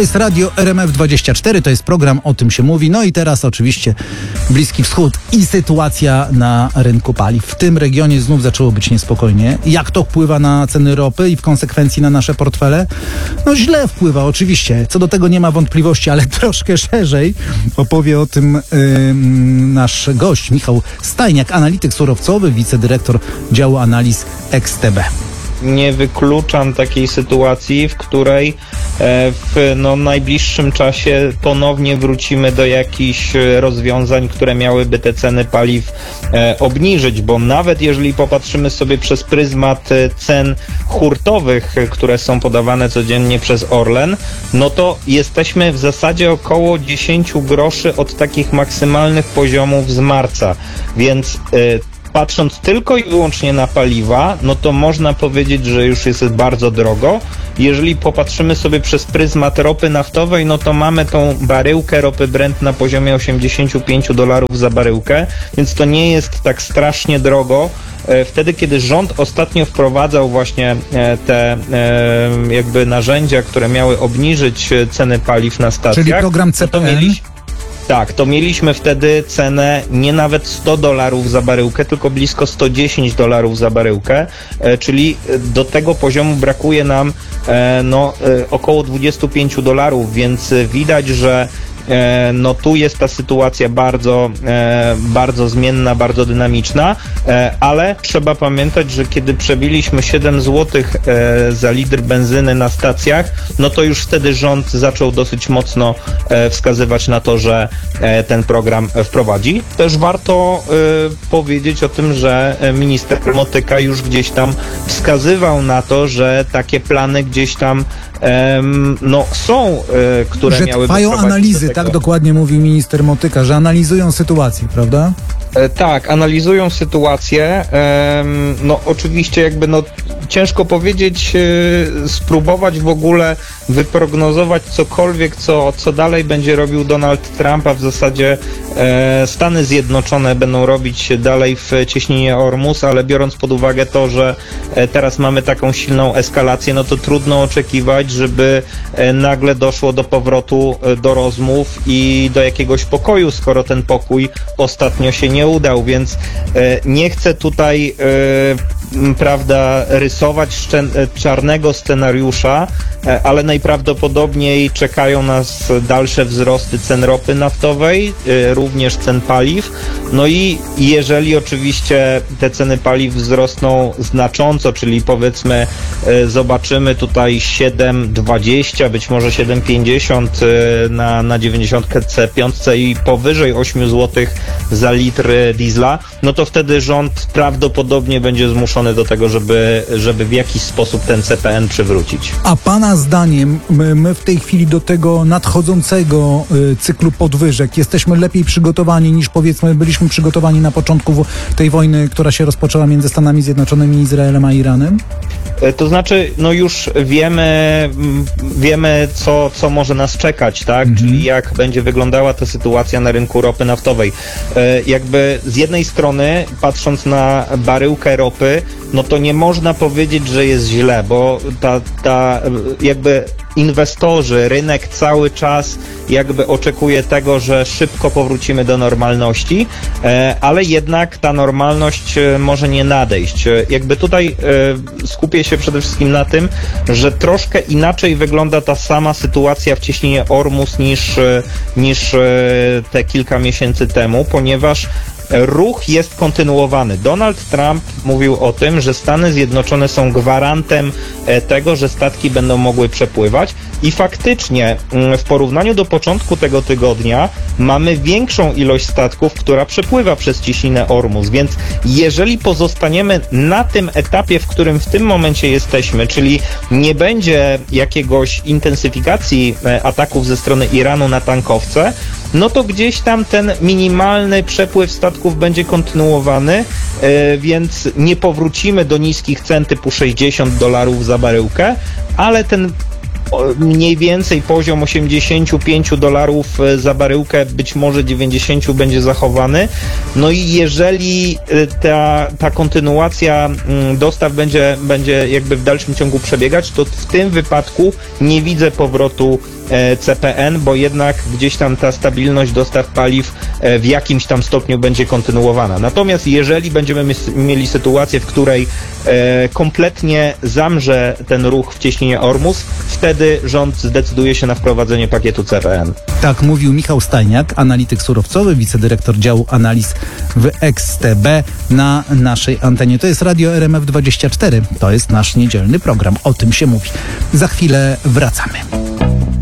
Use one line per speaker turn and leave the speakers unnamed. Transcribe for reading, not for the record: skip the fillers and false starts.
jest radio RMF24, to jest program O tym się mówi. No i teraz oczywiście Bliski Wschód i sytuacja na rynku paliw. W tym regionie znów zaczęło być niespokojnie. Jak to wpływa na ceny ropy i w konsekwencji na nasze portfele? No źle wpływa oczywiście. Co do tego nie ma wątpliwości, ale troszkę szerzej opowie o tym nasz gość Michał Stajniak, analityk surowcowy, wicedyrektor działu analiz XTB.
Nie wykluczam takiej sytuacji, w której w najbliższym czasie ponownie wrócimy do jakichś rozwiązań, które miałyby te ceny paliw obniżyć, bo nawet jeżeli popatrzymy sobie przez pryzmat cen hurtowych, które są podawane codziennie przez Orlen, no to jesteśmy w zasadzie około 10 groszy od takich maksymalnych poziomów z marca, więc patrząc tylko i wyłącznie na paliwa, no to można powiedzieć, że już jest bardzo drogo. Jeżeli popatrzymy sobie przez pryzmat ropy naftowej, no to mamy tą baryłkę ropy Brent na poziomie $85 za baryłkę, więc to nie jest tak strasznie drogo. Wtedy, kiedy rząd ostatnio wprowadzał właśnie te jakby narzędzia, które miały obniżyć ceny paliw na stacjach.
Czyli program CPN?
Tak, to mieliśmy wtedy cenę nie nawet $100 za baryłkę, tylko blisko $110 za baryłkę, czyli do tego poziomu brakuje nam około $25, więc widać, że no tu jest ta sytuacja bardzo zmienna, bardzo dynamiczna, ale trzeba pamiętać, że kiedy przebiliśmy 7 zł za litr benzyny na stacjach, no to już wtedy rząd zaczął dosyć mocno wskazywać na to, że ten program wprowadzi. Też warto powiedzieć o tym, że minister Motyka już gdzieś tam wskazywał na to, że takie plany gdzieś tam są, które
że
miałyby
trwają analizy, tak dokładnie mówi minister Motyka, że analizują sytuację, prawda?
Tak, analizują sytuację. Oczywiście ciężko powiedzieć, spróbować w ogóle wyprognozować cokolwiek, co dalej będzie robił Donald Trump, a w zasadzie Stany Zjednoczone będą robić dalej w cieśninie Ormus, ale biorąc pod uwagę to, że teraz mamy taką silną eskalację, no to trudno oczekiwać, żeby nagle doszło do powrotu do rozmów i do jakiegoś pokoju, skoro ten pokój ostatnio się nie udał, więc nie chcę tutaj rysować czarnego scenariusza, ale najprawdopodobniej czekają nas dalsze wzrosty cen ropy naftowej, również cen paliw. No i jeżeli oczywiście te ceny paliw wzrosną znacząco, czyli powiedzmy zobaczymy tutaj 7,20, być może 7,50 na 95 i powyżej 8 zł za litr diesla, no to wtedy rząd prawdopodobnie będzie zmuszony do tego, żeby w jakiś sposób ten CPN przywrócić.
A pana zdaniem my w tej chwili do tego nadchodzącego cyklu podwyżek jesteśmy lepiej przygotowani niż powiedzmy byliśmy przygotowani na początku tej wojny, która się rozpoczęła między Stanami Zjednoczonymi, Izraelem a Iranem?
To znaczy, już wiemy co może nas czekać, tak? Czyli jak będzie wyglądała ta sytuacja na rynku ropy naftowej. Jakby z jednej strony, patrząc na baryłkę ropy, no to nie można powiedzieć, że jest źle, bo jakby inwestorzy, rynek cały czas jakby oczekuje tego, że szybko powrócimy do normalności, ale jednak ta normalność może nie nadejść. Jakby tutaj skupię się przede wszystkim na tym, że troszkę inaczej wygląda ta sama sytuacja w cieśninie Ormus niż te kilka miesięcy temu, ponieważ ruch jest kontynuowany. Donald Trump mówił o tym, że Stany Zjednoczone są gwarantem tego, że statki będą mogły przepływać i faktycznie w porównaniu do początku tego tygodnia mamy większą ilość statków, która przepływa przez cieśninę Ormus, więc jeżeli pozostaniemy na tym etapie, w którym w tym momencie jesteśmy, czyli nie będzie jakiegoś intensyfikacji ataków ze strony Iranu na tankowce, no to gdzieś tam ten minimalny przepływ statków będzie kontynuowany, więc nie powrócimy do niskich cen typu $60 za baryłkę, ale ten mniej więcej poziom $85 za baryłkę, być może 90 będzie zachowany. No i jeżeli ta kontynuacja dostaw będzie jakby w dalszym ciągu przebiegać, to w tym wypadku nie widzę powrotu CPN, bo jednak gdzieś tam ta stabilność dostaw paliw w jakimś tam stopniu będzie kontynuowana. Natomiast jeżeli będziemy mieli sytuację, w której kompletnie zamrze ten ruch w cieśninie Ormus, wtedy rząd zdecyduje się na wprowadzenie pakietu CPN.
Tak mówił Michał Stajniak, analityk surowcowy, wicedyrektor działu analiz w XTB na naszej antenie. To jest Radio RMF24. To jest nasz niedzielny program. O tym się mówi. Za chwilę wracamy.